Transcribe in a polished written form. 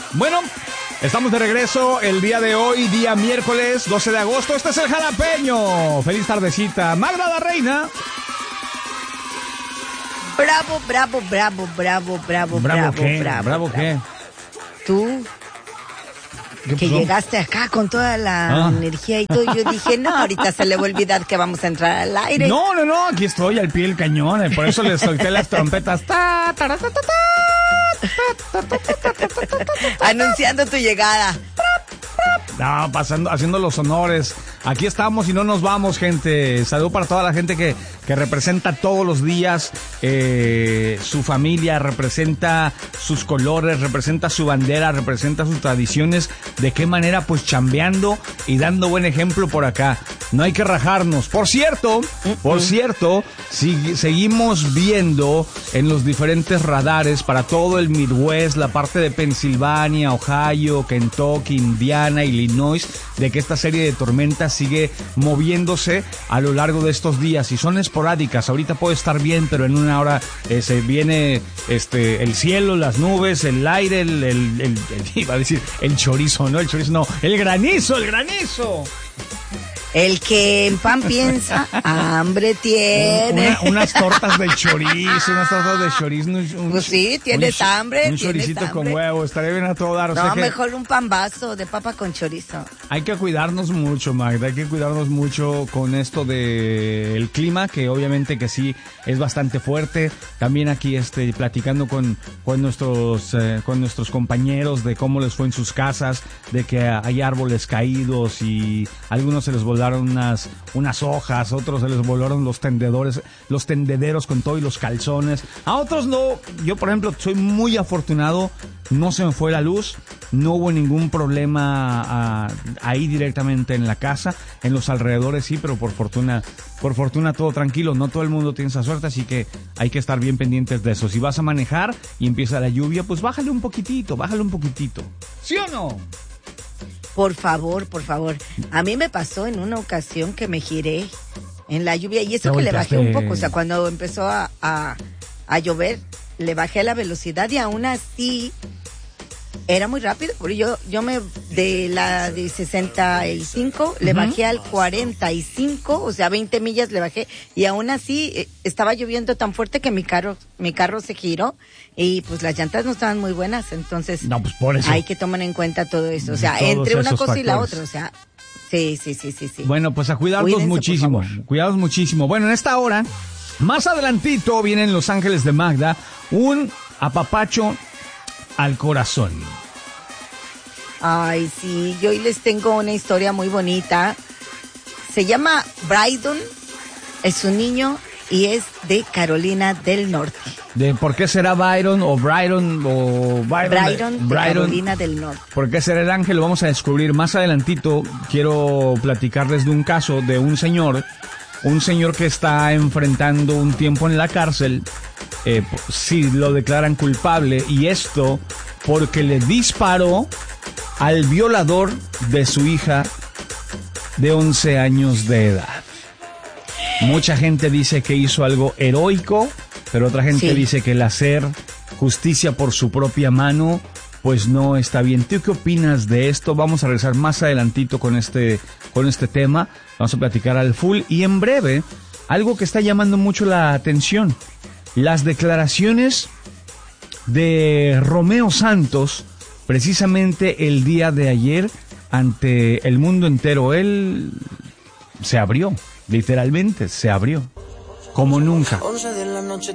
Bueno, estamos de regreso el día de hoy, día miércoles 12 de agosto. Este es el Jalapeño. Feliz tardecita. Magda la Reina. Bravo, bravo, bravo, bravo, bravo, ¿Bravo qué? bravo. ¿Bravo qué? Tú, ¿Qué que pasó? llegaste acá con toda la energía y todo, yo dije, no, ahorita se le va a olvidar que vamos a entrar al aire. No, aquí estoy al pie del cañón. Por eso le solté las trompetas. Ta, ta, ta, ta, ta. Anunciando tu llegada. No, haciendo los honores. Aquí estamos y no nos vamos, gente. Salud para toda la gente que representa todos los días su familia, representa sus colores, representa su bandera, representa sus tradiciones. ¿De qué manera? Pues chambeando y dando buen ejemplo por acá. No hay que rajarnos. Por cierto, seguimos viendo en los diferentes radares para todo el Midwest, la parte de Pensilvania, Ohio, Kentucky, Indiana, Illinois, de que esta serie de tormentas sigue moviéndose a lo largo de estos días y son esporádicas. Ahorita puede estar bien, pero en una hora se viene el cielo, las nubes, el aire, iba a decir el chorizo, no, el granizo. El que en pan piensa, hambre tiene. Unas tortas de chorizo, Pues sí, tienes hambre. Un choricito con huevo, estaría bien a todo dar. No, mejor un pambazo de papa con chorizo. Hay que cuidarnos mucho, Magda, con esto del clima, que obviamente que sí es bastante fuerte. También aquí platicando con nuestros compañeros de cómo les fue en sus casas, de que hay árboles caídos y algunos se les volaron unas hojas, otros se les volaron los tendederos con todo y los calzones. A otros no. Yo, por ejemplo, soy muy afortunado. No se me fue la luz, no hubo ningún problema ahí directamente en la casa, en los alrededores sí, pero por fortuna todo tranquilo. No todo el mundo tiene esa suerte, así que hay que estar bien pendientes de eso. Si vas a manejar y empieza la lluvia, pues bájale un poquitito. ¿Sí o no? Por favor. A mí me pasó en una ocasión que me giré en la lluvia y eso que le bajé un poco, o sea, cuando empezó a llover, le bajé la velocidad y aún así era muy rápido, porque yo de 65 le bajé al 45, o sea, 20 millas le bajé y aún así estaba lloviendo tan fuerte que mi carro se giró y pues las llantas no estaban muy buenas, entonces no, pues por eso hay que tomar en cuenta todo eso, o sea, todos entre una cosa factores. y la otra, o sea, sí. Bueno, pues a cuidarnos muchísimo. Bueno, en esta hora, más adelantito, viene en Los Ángeles de Magda un apapacho al corazón. Ay, sí, yo hoy les tengo una historia muy bonita. Se llama Brydon, es un niño y es de Carolina del Norte. ¿De por qué será Byron o Brydon o Brydon de Carolina del Norte? ¿Por qué será el ángel? Lo vamos a descubrir más adelantito. Quiero platicarles de un caso de un señor que está enfrentando un tiempo en la cárcel. Si lo declaran culpable, y esto porque le disparó al violador de su hija de 11 años de edad. Mucha gente dice que hizo algo heroico, pero otra gente dice que el hacer justicia por su propia mano pues no está bien. ¿Tú qué opinas de esto? Vamos a regresar más adelantito con este tema. Vamos a platicar al full y en breve algo que está llamando mucho la atención: las declaraciones de Romeo Santos, precisamente el día de ayer, ante el mundo entero. Él se abrió, literalmente se abrió, como nunca. 11 de la noche